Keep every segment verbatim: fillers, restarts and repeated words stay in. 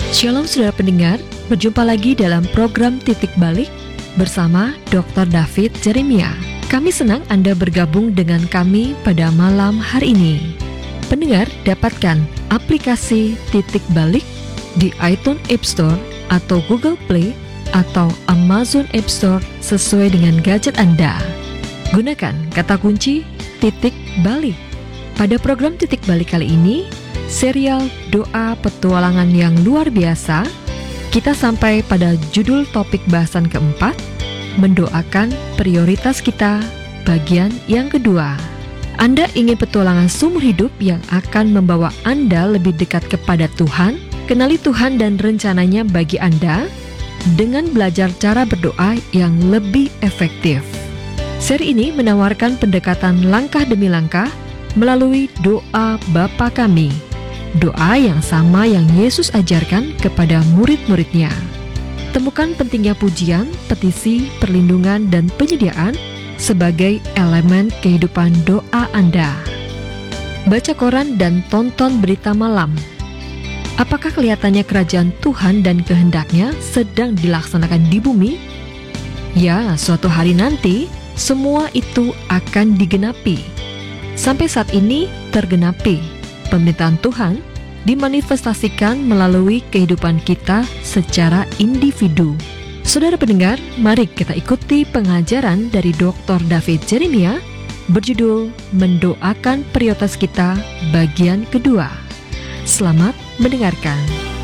Shalom saudara pendengar, berjumpa lagi dalam program Titik Balik bersama doktor David Jeremia. Kami senang Anda bergabung dengan kami pada malam hari ini. Pendengar, dapatkan aplikasi Titik Balik di iTunes App Store atau Google Play atau Amazon App Store sesuai dengan gadget Anda. Gunakan kata kunci Titik Balik. Pada program Titik Balik kali ini, serial doa petualangan yang luar biasa, kita sampai pada judul topik bahasan keempat, mendoakan prioritas kita, bagian yang kedua. Anda ingin petualangan seumur hidup yang akan membawa Anda lebih dekat kepada Tuhan, kenali Tuhan dan rencananya bagi Anda, dengan belajar cara berdoa yang lebih efektif. Seri ini menawarkan pendekatan langkah demi langkah melalui doa Bapa Kami, doa yang sama yang Yesus ajarkan kepada murid-muridnya. Temukan pentingnya pujian, petisi, perlindungan, dan penyediaan sebagai elemen kehidupan doa Anda. Baca koran dan tonton berita malam. Apakah kelihatannya kerajaan Tuhan dan kehendaknya sedang dilaksanakan di bumi? Ya, suatu hari nanti semua itu akan digenapi. Sampai saat ini tergenapi. Pemerintahan Tuhan dimanifestasikan melalui kehidupan kita secara individu. Saudara pendengar, mari kita ikuti pengajaran dari doktor David Jeremia berjudul Mendoakan Prioritas Kita bagian kedua. Selamat mendengarkan.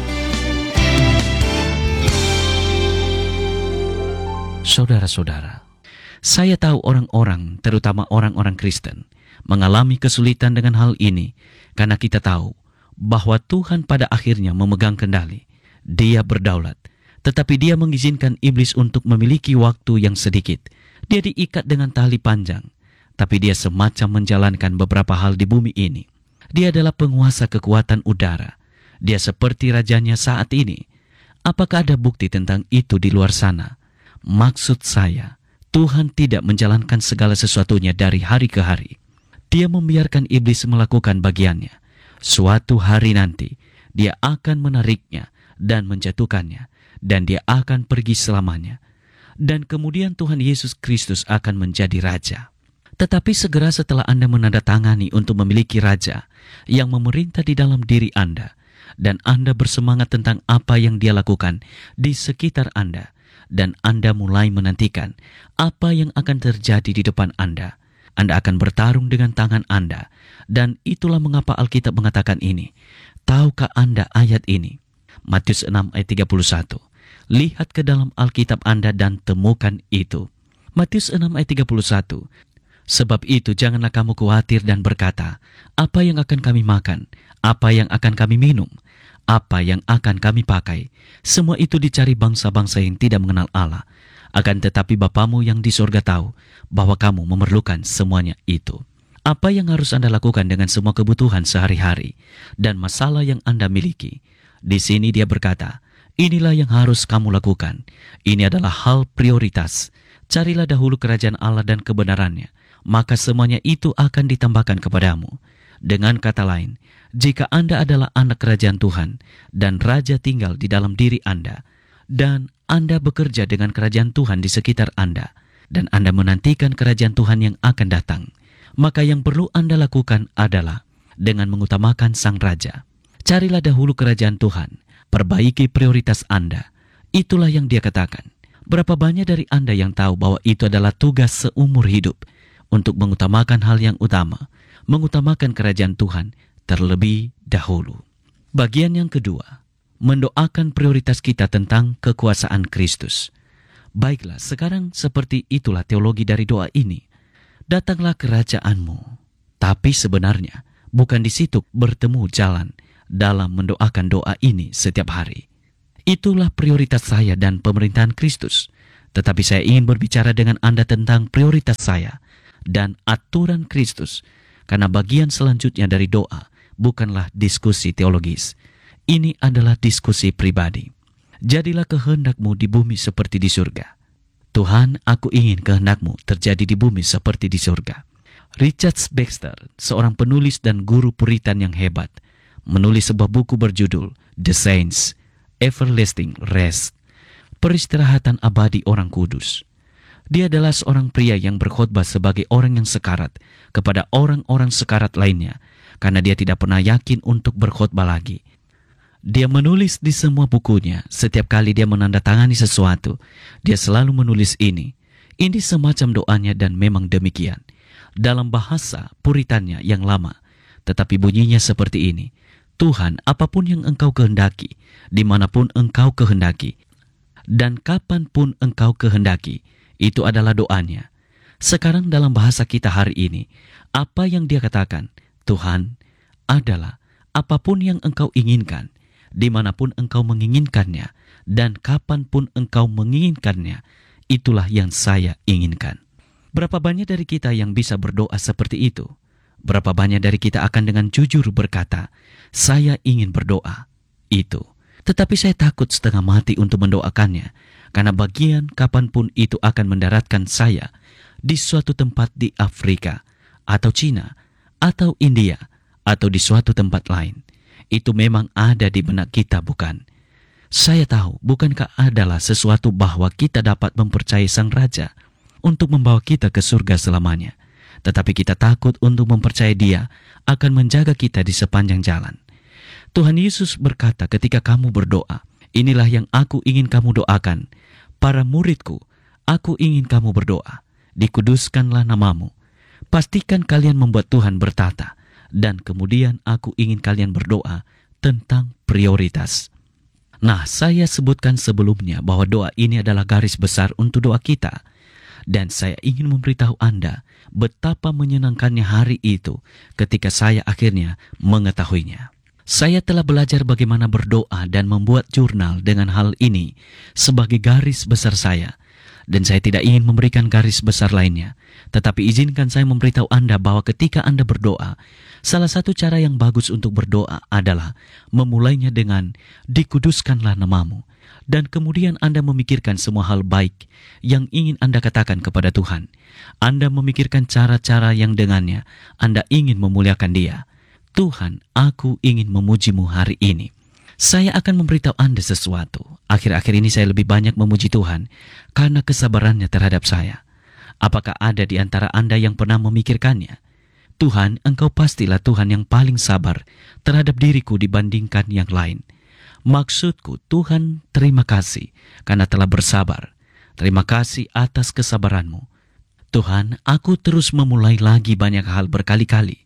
Saudara-saudara, saya tahu orang-orang, terutama orang-orang Kristen, mengalami kesulitan dengan hal ini karena kita tahu bahwa Tuhan pada akhirnya memegang kendali. Dia berdaulat, tetapi dia mengizinkan iblis untuk memiliki waktu yang sedikit. Dia diikat dengan tali panjang, tapi dia semacam menjalankan beberapa hal di bumi ini. Dia adalah penguasa kekuatan udara. Dia seperti rajanya saat ini. Apakah ada bukti tentang itu di luar sana? Maksud saya, Tuhan tidak menjalankan segala sesuatunya dari hari ke hari. Dia membiarkan iblis melakukan bagiannya. Suatu hari nanti, dia akan menariknya dan menjatuhkannya, dan dia akan pergi selamanya. Dan kemudian Tuhan Yesus Kristus akan menjadi raja. Tetapi segera setelah Anda menandatangani untuk memiliki raja yang memerintah di dalam diri Anda, dan Anda bersemangat tentang apa yang dia lakukan di sekitar Anda, dan Anda mulai menantikan apa yang akan terjadi di depan Anda, Anda akan bertarung dengan tangan Anda. Dan itulah mengapa Alkitab mengatakan ini. Tahukah Anda ayat ini? Matius enam ayat tiga puluh satu. Lihat ke dalam Alkitab Anda dan temukan itu. Matius enam ayat tiga puluh satu. Sebab itu janganlah kamu khawatir dan berkata, apa yang akan kami makan? Apa yang akan kami minum? Apa yang akan kami pakai? Semua itu dicari bangsa-bangsa yang tidak mengenal Allah. Akan tetapi Bapamu yang di surga tahu bahwa kamu memerlukan semuanya itu. Apa yang harus Anda lakukan dengan semua kebutuhan sehari-hari dan masalah yang Anda miliki? Di sini dia berkata, inilah yang harus kamu lakukan. Ini adalah hal prioritas. Carilah dahulu kerajaan Allah dan kebenarannya, maka semuanya itu akan ditambahkan kepadamu. Dengan kata lain, jika Anda adalah anak kerajaan Tuhan dan Raja tinggal di dalam diri Anda, dan Anda bekerja dengan kerajaan Tuhan di sekitar Anda, dan Anda menantikan kerajaan Tuhan yang akan datang, maka yang perlu Anda lakukan adalah dengan mengutamakan Sang Raja. Carilah dahulu kerajaan Tuhan, perbaiki prioritas Anda. Itulah yang dia katakan. Berapa banyak dari Anda yang tahu bahwa itu adalah tugas seumur hidup untuk mengutamakan hal yang utama, mengutamakan kerajaan Tuhan terlebih dahulu. Bagian yang kedua, mendoakan prioritas kita tentang kekuasaan Kristus. Baiklah, sekarang seperti itulah teologi dari doa ini. Datanglah kerajaan-Mu. Tapi sebenarnya bukan di situ bertemu jalan dalam mendoakan doa ini setiap hari. Itulah prioritas saya dan pemerintahan Kristus. Tetapi saya ingin berbicara dengan Anda tentang prioritas saya dan aturan Kristus. Karena bagian selanjutnya dari doa bukanlah diskusi teologis. Ini adalah diskusi pribadi. Jadilah kehendak-Mu di bumi seperti di surga. Tuhan, aku ingin kehendak-Mu terjadi di bumi seperti di surga. Richard Baxter, seorang penulis dan guru Puritan yang hebat, menulis sebuah buku berjudul The Saints, everlasting rest, peristirahatan abadi orang kudus. Dia adalah seorang pria yang berkhotbah sebagai orang yang sekarat kepada orang-orang sekarat lainnya, karena dia tidak pernah yakin untuk berkhotbah lagi. Dia menulis di semua bukunya, setiap kali dia menandatangani sesuatu, dia selalu menulis ini. Ini semacam doanya dan memang demikian. Dalam bahasa Puritannya yang lama, tetapi bunyinya seperti ini. Tuhan, apapun yang Engkau kehendaki, dimanapun Engkau kehendaki, dan kapanpun Engkau kehendaki, itu adalah doanya. Sekarang dalam bahasa kita hari ini, apa yang dia katakan, Tuhan, adalah apapun yang Engkau inginkan, dimanapun Engkau menginginkannya, dan kapanpun Engkau menginginkannya, itulah yang saya inginkan. Berapa banyak dari kita yang bisa berdoa seperti itu? Berapa banyak dari kita akan dengan jujur berkata, saya ingin berdoa, itu. Tetapi saya takut setengah mati untuk mendoakannya, karena bagian kapanpun itu akan mendaratkan saya di suatu tempat di Afrika, atau Cina, atau India, atau di suatu tempat lain. Itu memang ada di benak kita, bukan? Saya tahu, bukankah adalah sesuatu bahwa kita dapat mempercayai Sang Raja untuk membawa kita ke surga selamanya. Tetapi kita takut untuk mempercayai Dia akan menjaga kita di sepanjang jalan. Tuhan Yesus berkata ketika kamu berdoa, inilah yang aku ingin kamu doakan. Para muridku, aku ingin kamu berdoa. Dikuduskanlah namamu. Pastikan kalian membuat Tuhan bertata. Dan kemudian aku ingin kalian berdoa tentang prioritas. Nah, saya sebutkan sebelumnya bahwa doa ini adalah garis besar untuk doa kita. Dan saya ingin memberitahu Anda betapa menyenangkannya hari itu ketika saya akhirnya mengetahuinya. Saya telah belajar bagaimana berdoa dan membuat jurnal dengan hal ini sebagai garis besar saya. Dan saya tidak ingin memberikan garis besar lainnya. Tetapi izinkan saya memberitahu Anda bahwa ketika Anda berdoa, salah satu cara yang bagus untuk berdoa adalah memulainya dengan dikuduskanlah namamu. Dan kemudian Anda memikirkan semua hal baik yang ingin Anda katakan kepada Tuhan. Anda memikirkan cara-cara yang dengannya Anda ingin memuliakan Dia. Tuhan, aku ingin memujimu hari ini. Saya akan memberitahu Anda sesuatu. Akhir-akhir ini saya lebih banyak memuji Tuhan karena kesabarannya terhadap saya. Apakah ada di antara Anda yang pernah memikirkannya? Tuhan, Engkau pastilah Tuhan yang paling sabar terhadap diriku dibandingkan yang lain. Maksudku, Tuhan, terima kasih karena telah bersabar. Terima kasih atas kesabaranmu. Tuhan, aku terus memulai lagi banyak hal berkali-kali.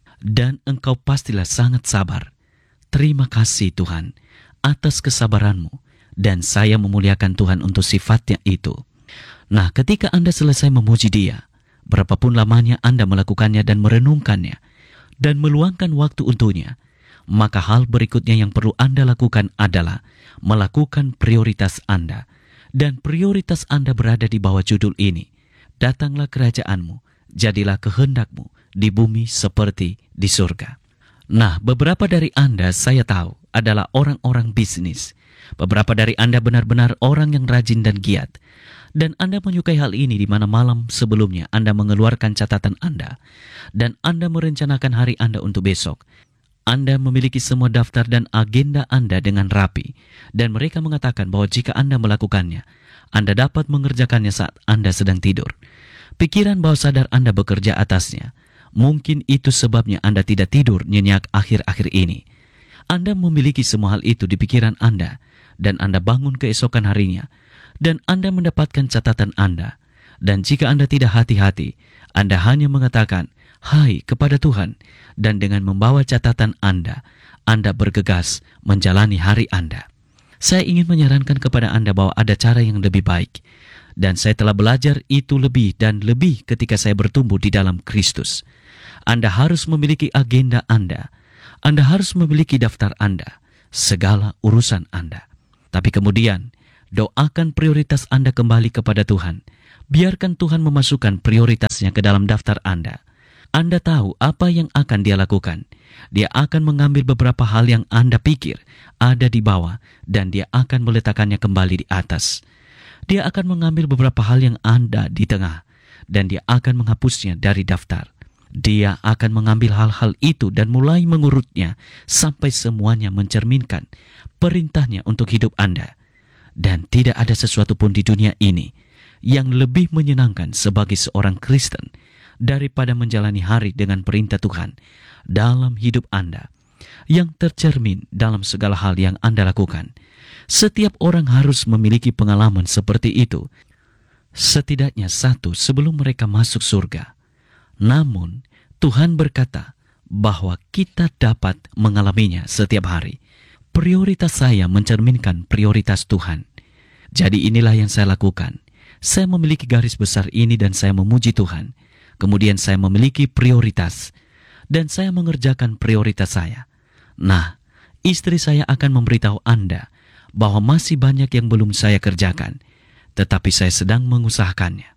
Dan Engkau pastilah sangat sabar. Terima kasih Tuhan atas kesabaranmu. Dan saya memuliakan Tuhan untuk sifatnya itu. Nah, ketika Anda selesai memuji Dia, berapapun lamanya Anda melakukannya dan merenungkannya, dan meluangkan waktu untuknya, maka hal berikutnya yang perlu Anda lakukan adalah melakukan prioritas Anda. Dan prioritas Anda berada di bawah judul ini. Datanglah kerajaanmu, jadilah kehendakmu di bumi seperti di surga. Nah, beberapa dari Anda saya tahu adalah orang-orang bisnis. Beberapa dari Anda benar-benar orang yang rajin dan giat. Dan Anda menyukai hal ini di mana malam sebelumnya Anda mengeluarkan catatan Anda. Dan Anda merencanakan hari Anda untuk besok. Anda memiliki semua daftar dan agenda Anda dengan rapi. Dan mereka mengatakan bahwa jika Anda melakukannya, Anda dapat mengerjakannya saat Anda sedang tidur. Pikiran bawah sadar Anda bekerja atasnya. Mungkin itu sebabnya Anda tidak tidur nyenyak akhir-akhir ini. Anda memiliki semua hal itu di pikiran Anda. Dan Anda bangun keesokan harinya. Dan Anda mendapatkan catatan Anda. Dan jika Anda tidak hati-hati, Anda hanya mengatakan, hai kepada Tuhan. Dan dengan membawa catatan Anda, Anda bergegas menjalani hari Anda. Saya ingin menyarankan kepada Anda bahwa ada cara yang lebih baik. Dan saya telah belajar itu lebih dan lebih ketika saya bertumbuh di dalam Kristus. Anda harus memiliki agenda Anda. Anda harus memiliki daftar Anda. Segala urusan Anda. Tapi kemudian, doakan prioritas Anda kembali kepada Tuhan. Biarkan Tuhan memasukkan prioritasnya ke dalam daftar Anda. Anda tahu apa yang akan Dia lakukan. Dia akan mengambil beberapa hal yang Anda pikir ada di bawah dan Dia akan meletakkannya kembali di atas. Dia akan mengambil beberapa hal yang Anda di tengah dan Dia akan menghapusnya dari daftar. Dia akan mengambil hal-hal itu dan mulai mengurutnya sampai semuanya mencerminkan perintahnya untuk hidup Anda. Dan tidak ada sesuatu pun di dunia ini yang lebih menyenangkan sebagai seorang Kristen daripada menjalani hari dengan perintah Tuhan dalam hidup Anda, yang tercermin dalam segala hal yang Anda lakukan. Setiap orang harus memiliki pengalaman seperti itu, setidaknya satu sebelum mereka masuk surga. Namun, Tuhan berkata bahwa kita dapat mengalaminya setiap hari. Prioritas saya mencerminkan prioritas Tuhan. Jadi inilah yang saya lakukan. Saya memiliki garis besar ini dan saya memuji Tuhan. Kemudian saya memiliki prioritas dan saya mengerjakan prioritas saya. Nah, istri saya akan memberitahu Anda bahwa masih banyak yang belum saya kerjakan, tetapi saya sedang mengusahakannya.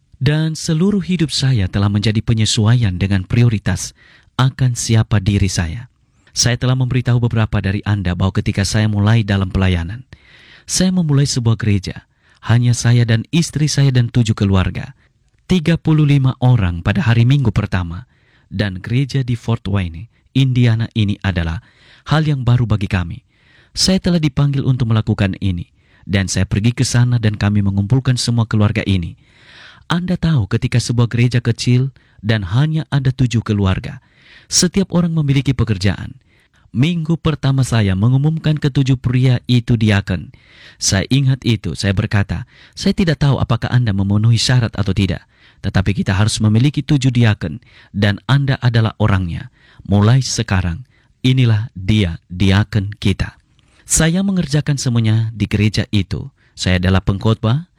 Dan seluruh hidup saya telah menjadi penyesuaian dengan prioritas akan siapa diri saya. Saya telah memberitahu beberapa dari Anda bahwa ketika saya mulai dalam pelayanan, saya memulai sebuah gereja, hanya saya dan istri saya dan tujuh keluarga, tiga puluh lima orang pada hari Minggu pertama, dan gereja di Fort Wayne, Indiana ini adalah hal yang baru bagi kami. Saya telah dipanggil untuk melakukan ini, dan saya pergi ke sana dan kami mengumpulkan semua keluarga ini. Anda tahu ketika sebuah gereja kecil dan hanya ada tujuh keluarga, setiap orang memiliki pekerjaan. Minggu pertama saya mengumumkan ketujuh pria itu diaken. Saya ingat itu, saya berkata, saya tidak tahu apakah Anda memenuhi syarat atau tidak, tetapi kita harus memiliki tujuh diaken, dan Anda adalah orangnya. Mulai sekarang, inilah dia diaken kita. Saya mengerjakan semuanya di gereja itu. Saya adalah pengkhotbah,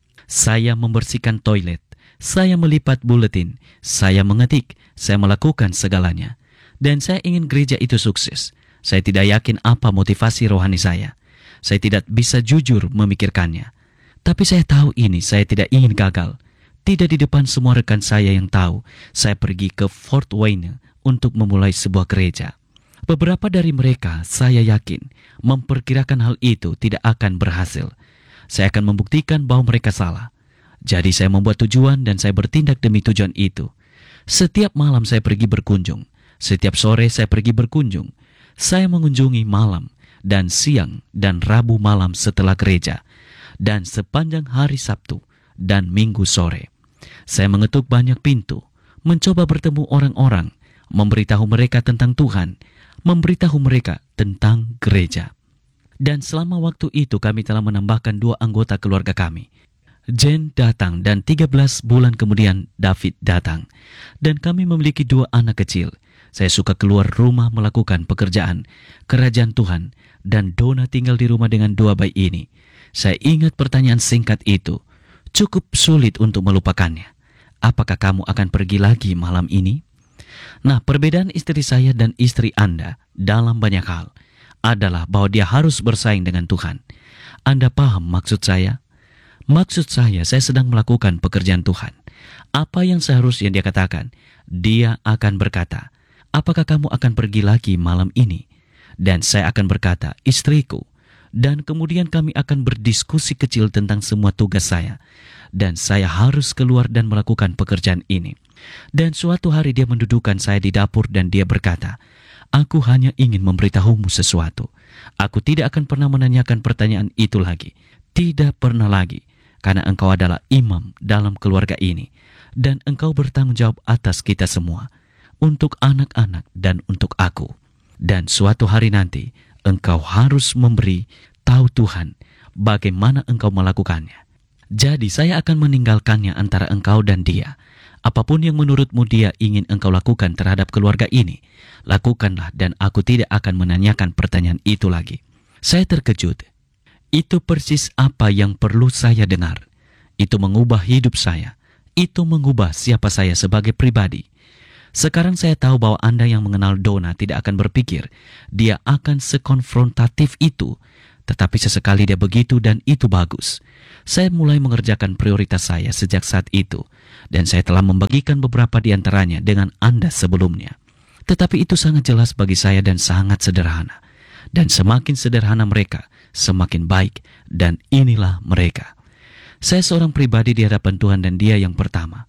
saya membersihkan toilet, saya melipat buletin, saya mengetik, saya melakukan segalanya. Dan saya ingin gereja itu sukses. Saya tidak yakin apa motivasi rohani saya. Saya tidak bisa jujur memikirkannya. Tapi saya tahu ini, saya tidak ingin gagal. Tidak di depan semua rekan saya yang tahu, saya pergi ke Fort Wayne untuk memulai sebuah gereja. Beberapa dari mereka, saya yakin, memperkirakan hal itu tidak akan berhasil. Saya akan membuktikan bahwa mereka salah. Jadi saya membuat tujuan dan saya bertindak demi tujuan itu. Setiap malam saya pergi berkunjung. Setiap sore saya pergi berkunjung. Saya mengunjungi malam dan siang dan Rabu malam setelah gereja. Dan sepanjang hari Sabtu dan Minggu sore. Saya mengetuk banyak pintu, mencoba bertemu orang-orang, memberitahu mereka tentang Tuhan, memberitahu mereka tentang gereja. Dan selama waktu itu kami telah menambahkan dua anggota keluarga kami. Jen datang dan tiga belas bulan kemudian David datang. Dan kami memiliki dua anak kecil. Saya suka keluar rumah melakukan pekerjaan kerajaan Tuhan. Dan Donna tinggal di rumah dengan dua bayi ini. Saya ingat pertanyaan singkat itu. Cukup sulit untuk melupakannya. Apakah kamu akan pergi lagi malam ini? Nah, perbedaan istri saya dan istri Anda dalam banyak hal adalah bahwa dia harus bersaing dengan Tuhan. Anda paham maksud saya? Maksud saya, saya sedang melakukan pekerjaan Tuhan. Apa yang seharusnya dia katakan? Dia akan berkata, apakah kamu akan pergi lagi malam ini? Dan saya akan berkata, istriku. Dan kemudian kami akan berdiskusi kecil tentang semua tugas saya. Dan saya harus keluar dan melakukan pekerjaan ini. Dan suatu hari dia mendudukkan saya di dapur dan dia berkata, aku hanya ingin memberitahumu sesuatu. Aku tidak akan pernah menanyakan pertanyaan itu lagi. Tidak pernah lagi. Karena engkau adalah imam dalam keluarga ini. Dan engkau bertanggung jawab atas kita semua. Untuk anak-anak dan untuk aku. Dan suatu hari nanti, engkau harus memberi tahu Tuhan bagaimana engkau melakukannya. Jadi saya akan meninggalkannya antara engkau dan dia. Apapun yang menurutmu dia ingin engkau lakukan terhadap keluarga ini, lakukanlah dan aku tidak akan menanyakan pertanyaan itu lagi. Saya terkejut. Itu persis apa yang perlu saya dengar. Itu mengubah hidup saya. Itu mengubah siapa saya sebagai pribadi. Sekarang saya tahu bahwa Anda yang mengenal Donna tidak akan berpikir dia akan sekonfrontatif itu. Tetapi sesekali dia begitu dan itu bagus. Saya mulai mengerjakan prioritas saya sejak saat itu. Dan saya telah membagikan beberapa di antaranya dengan Anda sebelumnya. Tetapi itu sangat jelas bagi saya dan sangat sederhana. Dan semakin sederhana mereka, semakin baik. Dan inilah mereka. Saya seorang pribadi di hadapan Tuhan dan Dia yang pertama.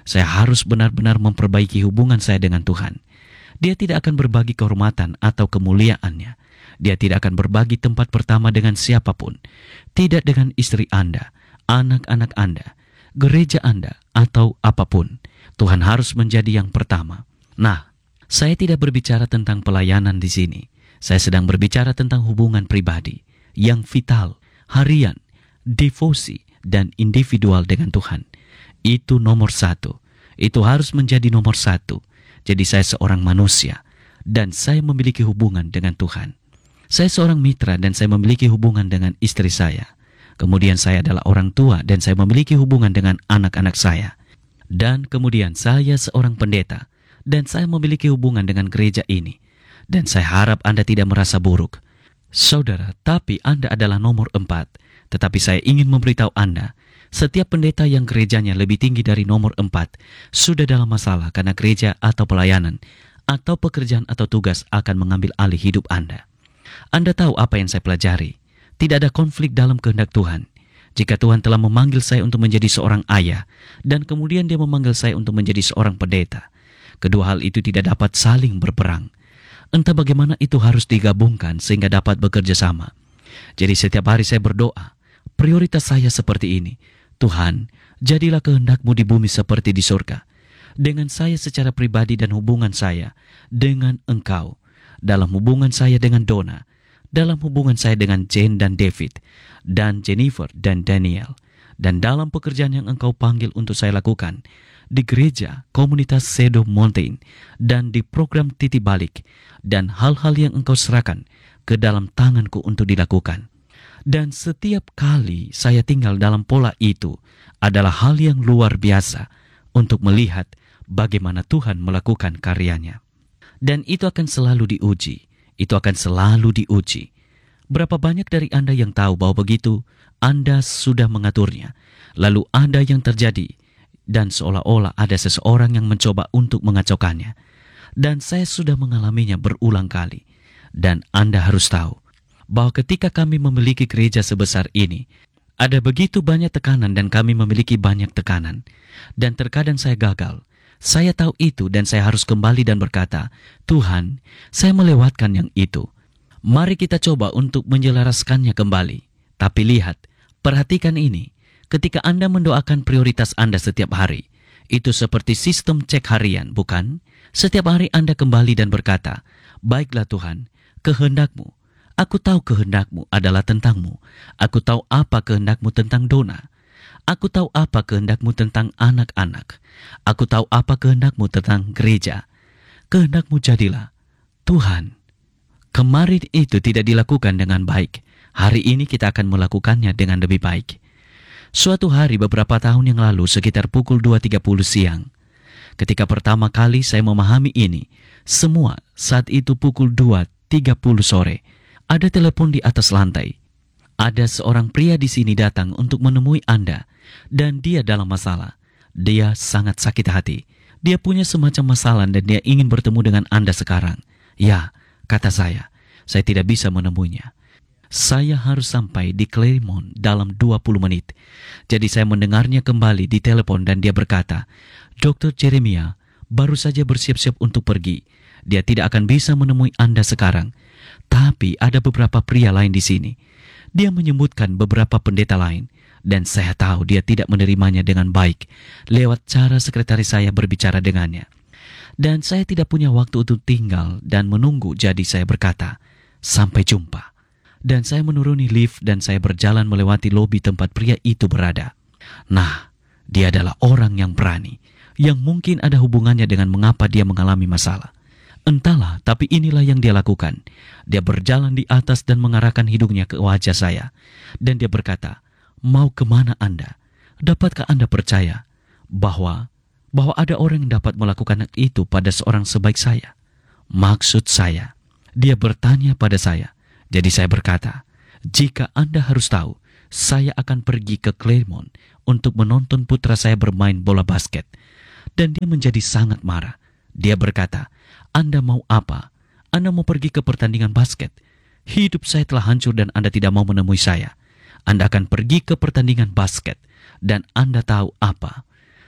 Saya harus benar-benar memperbaiki hubungan saya dengan Tuhan. Dia tidak akan berbagi kehormatan atau kemuliaannya. Dia tidak akan berbagi tempat pertama dengan siapapun. Tidak dengan istri Anda, anak-anak Anda, gereja Anda, atau apapun. Tuhan harus menjadi yang pertama. Nah, saya tidak berbicara tentang pelayanan di sini. Saya sedang berbicara tentang hubungan pribadi yang vital, harian, devosi, dan individual dengan Tuhan. Itu nomor satu. Itu harus menjadi nomor satu. Jadi saya seorang manusia dan saya memiliki hubungan dengan Tuhan. Saya seorang mitra dan saya memiliki hubungan dengan istri saya. Kemudian saya adalah orang tua dan saya memiliki hubungan dengan anak-anak saya. Dan kemudian saya seorang pendeta dan saya memiliki hubungan dengan gereja ini. Dan saya harap Anda tidak merasa buruk. Saudara, tapi Anda adalah nomor empat. Tetapi saya ingin memberitahu Anda, setiap pendeta yang gerejanya lebih tinggi dari nomor empat sudah dalam masalah karena gereja atau pelayanan atau pekerjaan atau tugas akan mengambil alih hidup Anda. Anda tahu apa yang saya pelajari. Tidak ada konflik dalam kehendak Tuhan. Jika Tuhan telah memanggil saya untuk menjadi seorang ayah, dan kemudian dia memanggil saya untuk menjadi seorang pendeta, kedua hal itu tidak dapat saling berperang. Entah bagaimana itu harus digabungkan sehingga dapat bekerja sama. Jadi setiap hari saya berdoa, prioritas saya seperti ini. Tuhan, jadilah kehendak-Mu di bumi seperti di surga. Dengan saya secara pribadi dan hubungan saya dengan Engkau. Dalam hubungan saya dengan Donna, dalam hubungan saya dengan Jane dan David, dan Jennifer dan Daniel, dan dalam pekerjaan yang Engkau panggil untuk saya lakukan, di gereja, komunitas Shadow Mountain, dan di program Titik Balik, dan hal-hal yang Engkau serahkan ke dalam tanganku untuk dilakukan. Dan setiap kali saya tinggal dalam pola itu adalah hal yang luar biasa untuk melihat bagaimana Tuhan melakukan karyanya. Dan itu akan selalu diuji. Itu akan selalu diuji. Berapa banyak dari Anda yang tahu bahwa begitu Anda sudah mengaturnya, lalu ada yang terjadi, dan seolah-olah ada seseorang yang mencoba untuk mengacaukannya. Dan saya sudah mengalaminya berulang kali. Dan Anda harus tahu bahwa ketika kami memiliki gereja sebesar ini, ada begitu banyak tekanan dan kami memiliki banyak tekanan. Dan terkadang saya gagal. Saya tahu itu dan saya harus kembali dan berkata, Tuhan, saya melewatkan yang itu. Mari kita coba untuk menyelaraskannya kembali. Tapi lihat, perhatikan ini. Ketika Anda mendoakan prioritas Anda setiap hari, itu seperti sistem cek harian, bukan? Setiap hari Anda kembali dan berkata, baiklah Tuhan, kehendak-Mu. Aku tahu kehendak-Mu adalah tentang-Mu. Aku tahu apa kehendak-Mu tentang Donna. Aku tahu apa kehendak-Mu tentang anak-anak. Aku tahu apa kehendak-Mu tentang gereja. Kehendak-Mu jadilah, Tuhan, kemarin itu tidak dilakukan dengan baik. Hari ini kita akan melakukannya dengan lebih baik. Suatu hari beberapa tahun yang lalu sekitar pukul dua tiga puluh siang. Ketika pertama kali saya memahami ini, semua saat itu pukul dua tiga puluh sore, ada telepon di atas lantai. Ada seorang pria di sini datang untuk menemui Anda, dan dia dalam masalah. Dia sangat sakit hati. Dia punya semacam masalah dan dia ingin bertemu dengan Anda sekarang. Ya, kata saya, saya tidak bisa menemuinya. Saya harus sampai di Claremont dalam dua puluh menit. Jadi saya mendengarnya kembali di telepon dan dia berkata, Dokter Jeremia baru saja bersiap-siap untuk pergi. Dia tidak akan bisa menemui Anda sekarang. Tapi ada beberapa pria lain di sini. Dia menyebutkan beberapa pendeta lain, dan saya tahu dia tidak menerimanya dengan baik lewat cara sekretaris saya berbicara dengannya. Dan saya tidak punya waktu untuk tinggal dan menunggu, jadi saya berkata, sampai jumpa. Dan saya menuruni lift dan saya berjalan melewati lobi tempat pria itu berada. Nah, dia adalah orang yang berani, yang mungkin ada hubungannya dengan mengapa dia mengalami masalah. Entahlah, tapi inilah yang dia lakukan. Dia berjalan di atas dan mengarahkan hidungnya ke wajah saya. Dan dia berkata, mau kemana Anda? Dapatkah Anda percaya bahwa bahwa ada orang yang dapat melakukan itu pada seorang sebaik saya? Maksud saya, dia bertanya pada saya. Jadi saya berkata, jika Anda harus tahu, saya akan pergi ke Claremont untuk menonton putra saya bermain bola basket. Dan dia menjadi sangat marah. Dia berkata, Anda mau apa? Anda mau pergi ke pertandingan basket? Hidup saya telah hancur dan Anda tidak mau menemui saya. Anda akan pergi ke pertandingan basket. Dan Anda tahu apa?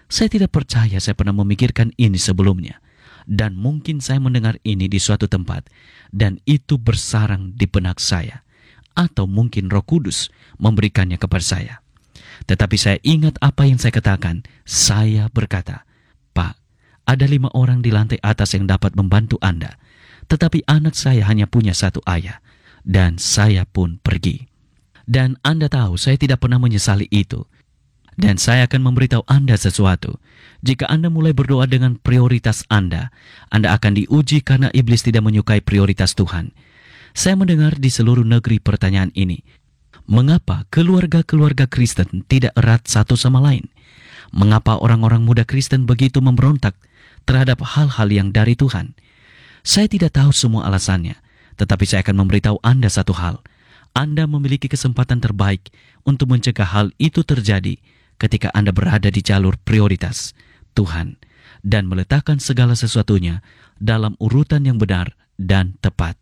Saya tidak percaya saya pernah memikirkan ini sebelumnya. Dan mungkin saya mendengar ini di suatu tempat, dan itu bersarang di benak saya. Atau mungkin Roh Kudus memberikannya kepada saya. Tetapi saya ingat apa yang saya katakan. Saya berkata, Pak, ada lima orang di lantai atas yang dapat membantu Anda. Tetapi anak saya hanya punya satu ayah. Dan saya pun pergi. Dan Anda tahu, saya tidak pernah menyesali itu. Dan saya akan memberitahu Anda sesuatu. Jika Anda mulai berdoa dengan prioritas Anda, Anda akan diuji karena iblis tidak menyukai prioritas Tuhan. Saya mendengar di seluruh negeri pertanyaan ini. Mengapa keluarga-keluarga Kristen tidak erat satu sama lain? Mengapa orang-orang muda Kristen begitu memberontak terhadap hal-hal yang dari Tuhan? Saya tidak tahu semua alasannya, tetapi saya akan memberitahu Anda satu hal. Anda memiliki kesempatan terbaik untuk mencegah hal itu terjadi ketika Anda berada di jalur prioritas Tuhan dan meletakkan segala sesuatunya dalam urutan yang benar dan tepat.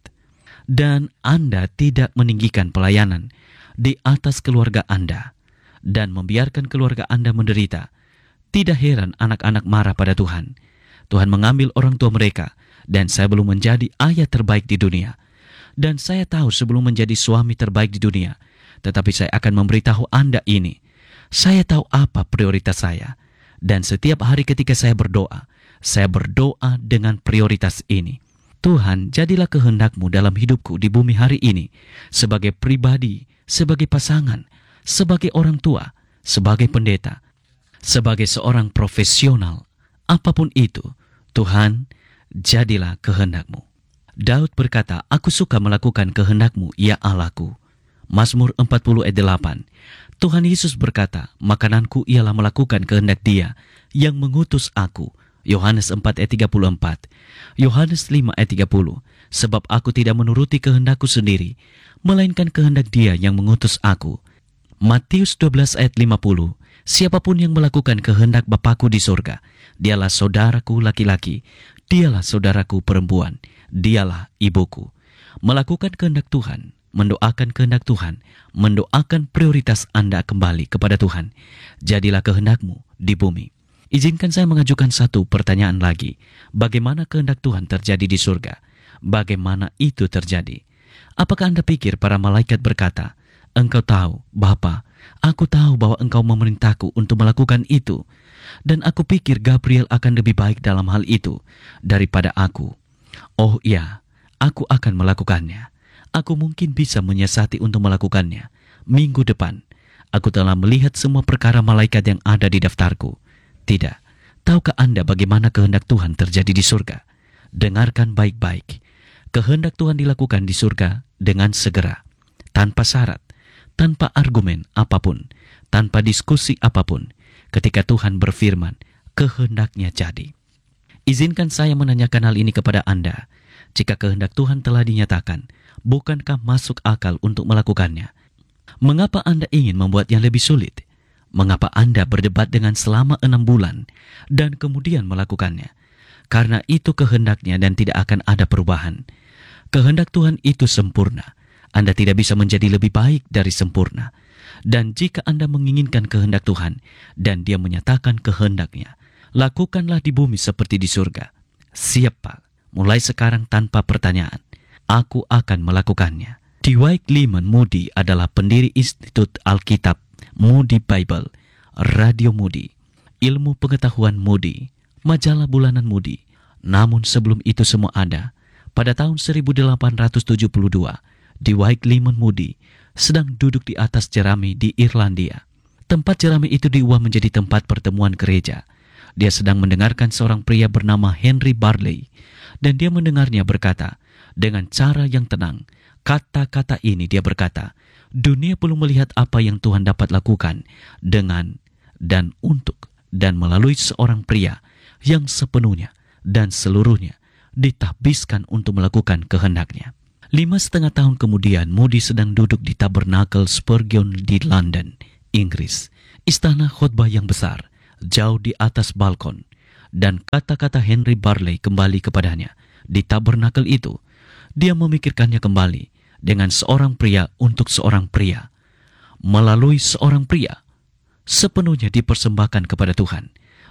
Dan Anda tidak meninggikan pelayanan di atas keluarga Anda dan membiarkan keluarga Anda menderita. Tidak heran anak-anak marah pada Tuhan. Tuhan mengambil orang tua mereka, dan saya belum menjadi ayah terbaik di dunia. Dan saya tahu sebelum menjadi suami terbaik di dunia, tetapi saya akan memberitahu Anda ini. Saya tahu apa prioritas saya. Dan setiap hari ketika saya berdoa, saya berdoa dengan prioritas ini. Tuhan, jadilah kehendak-Mu dalam hidupku di bumi hari ini, sebagai pribadi, sebagai pasangan, sebagai orang tua, sebagai pendeta, sebagai seorang profesional, apapun itu. Tuhan, jadilah kehendak-Mu. Daud berkata, aku suka melakukan kehendak-Mu, ya Allahku. Mazmur empat puluh ayat delapan. Tuhan Yesus berkata, makananku ialah melakukan kehendak Dia yang mengutus aku. Yohanes empat ayat tiga puluh empat. Yohanes lima ayat tiga puluh. Sebab aku tidak menuruti kehendakku sendiri, melainkan kehendak Dia yang mengutus aku. Matius dua belas ayat lima puluh. Siapapun yang melakukan kehendak Bapakku di surga, dialah saudaraku laki-laki, dialah saudaraku perempuan, dialah ibuku. Melakukan kehendak Tuhan, mendoakan kehendak Tuhan, mendoakan prioritas Anda kembali kepada Tuhan. Jadilah kehendak-Mu di bumi. Izinkan saya mengajukan satu pertanyaan lagi. Bagaimana kehendak Tuhan terjadi di surga? Bagaimana itu terjadi? Apakah Anda pikir para malaikat berkata, Engkau tahu, Bapa, aku tahu bahwa Engkau memerintahku untuk melakukan itu, dan aku pikir Gabriel akan lebih baik dalam hal itu daripada aku. Oh iya, aku akan melakukannya. Aku mungkin bisa menyiasati untuk melakukannya. Minggu depan, aku telah melihat semua perkara malaikat yang ada di daftarku. Tidak, tahukah Anda bagaimana kehendak Tuhan terjadi di surga? Dengarkan baik-baik. Kehendak Tuhan dilakukan di surga dengan segera, tanpa syarat, tanpa argumen apapun, tanpa diskusi apapun. Ketika Tuhan berfirman, kehendaknya jadi. Izinkan saya menanyakan hal ini kepada Anda. Jika kehendak Tuhan telah dinyatakan, bukankah masuk akal untuk melakukannya? Mengapa Anda ingin membuatnya lebih sulit? Mengapa Anda berdebat dengan selama enam bulan dan kemudian melakukannya? Karena itu kehendaknya dan tidak akan ada perubahan. Kehendak Tuhan itu sempurna. Anda tidak bisa menjadi lebih baik dari sempurna. Dan jika Anda menginginkan kehendak Tuhan dan Dia menyatakan kehendaknya, lakukanlah di bumi seperti di surga. Siap, Pak. Mulai sekarang tanpa pertanyaan, aku akan melakukannya. Dwight Lyman Moody adalah pendiri Institut Alkitab, Moody Bible, Radio Moody, Ilmu Pengetahuan Moody, Majalah Bulanan Moody. Namun sebelum itu semua ada, pada tahun seribu delapan ratus tujuh puluh dua, Dwight Lyman Moody sedang duduk di atas jerami di Irlandia. Tempat jerami itu diubah menjadi tempat pertemuan gereja. Dia sedang mendengarkan seorang pria bernama Henry Barley, dan dia mendengarnya berkata, dengan cara yang tenang, kata-kata ini dia berkata, dunia belum melihat apa yang Tuhan dapat lakukan dengan dan untuk dan melalui seorang pria yang sepenuhnya dan seluruhnya ditahbiskan untuk melakukan kehendaknya. Lima setengah tahun kemudian, Moody sedang duduk di Tabernacle Spurgeon di London, Inggris. Istana khotbah yang besar, jauh di atas balkon. Dan kata-kata Henry Barley kembali kepadanya. Di Tabernacle itu, dia memikirkannya kembali dengan seorang pria untuk seorang pria. Melalui seorang pria, sepenuhnya dipersembahkan kepada Tuhan.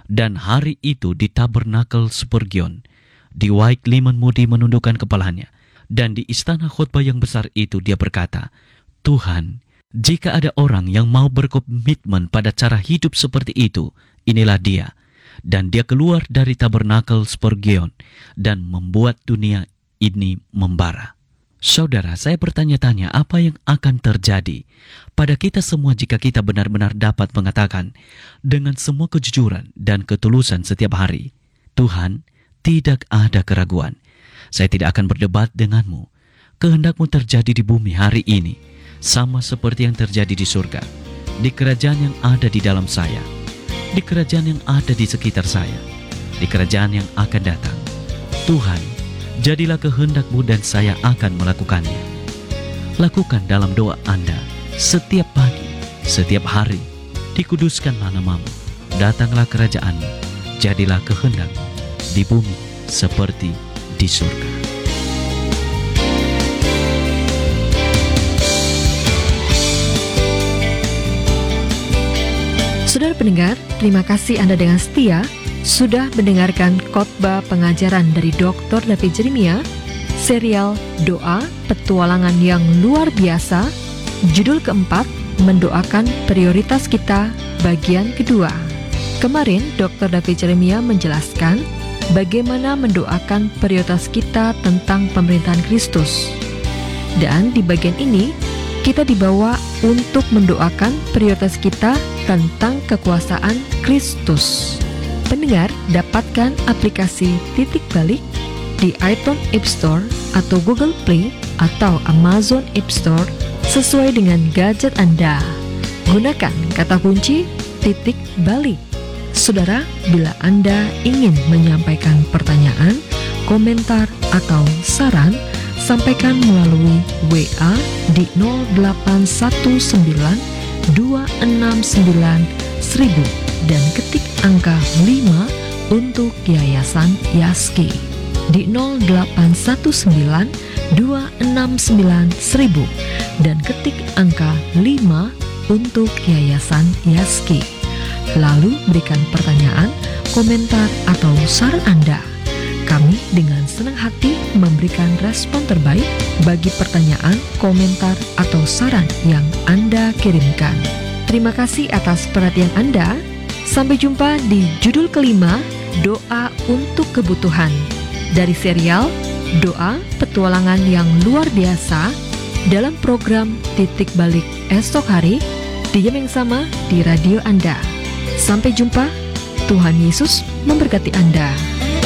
Dan hari itu di tabernakel Spurgeon, di Wycliffe Moody menundukkan kepalanya, dan di istana khotbah yang besar itu dia berkata, Tuhan, jika ada orang yang mau berkomitmen pada cara hidup seperti itu, inilah dia. Dan dia keluar dari tabernakel Spurgeon dan membuat dunia ini membara. Saudara, saya bertanya-tanya apa yang akan terjadi pada kita semua jika kita benar-benar dapat mengatakan dengan semua kejujuran dan ketulusan setiap hari, Tuhan, tidak ada keraguan. Saya tidak akan berdebat denganmu. Kehendakmu terjadi di bumi hari ini, sama seperti yang terjadi di surga, di kerajaan yang ada di dalam saya, di kerajaan yang ada di sekitar saya, di kerajaan yang akan datang. Tuhan, jadilah kehendakmu dan saya akan melakukannya. Lakukan dalam doa Anda setiap pagi, setiap hari. Dikuduskanlah namamu, datanglah kerajaanmu, jadilah kehendakmu di bumi seperti di surga. Saudara pendengar, terima kasih Anda dengan setia sudah mendengarkan khotbah pengajaran dari doktor David Jeremia, serial Doa Petualangan yang Luar Biasa, judul keempat, Mendoakan Prioritas Kita, bagian kedua. Kemarin doktor David Jeremia menjelaskan bagaimana mendoakan prioritas kita tentang pemerintahan Kristus. Dan di bagian ini, kita dibawa untuk mendoakan prioritas kita tentang kekuasaan Kristus. Pendengar, dapatkan aplikasi Titik Balik di iTunes App Store atau Google Play atau Amazon App Store sesuai dengan gadget Anda. Gunakan kata kunci Titik Balik. Saudara, bila Anda ingin menyampaikan pertanyaan, komentar, atau saran, sampaikan melalui W A di nol delapan satu sembilan dua enam sembilan seribu dan ketik angka lima untuk Yayasan Yaski di nol delapan satu sembilan dua enam sembilan seribu dan ketik angka lima untuk Yayasan Yaski. Lalu berikan pertanyaan, komentar, atau saran Anda. Kami dengan senang hati memberikan respon terbaik bagi pertanyaan, komentar, atau saran yang Anda kirimkan. Terima kasih atas perhatian Anda. Sampai jumpa di judul kelima, Doa untuk Kebutuhan, dari serial Doa Petualangan yang Luar Biasa dalam program Titik Balik esok hari di jam yang sama di radio Anda. Sampai jumpa, Tuhan Yesus memberkati Anda.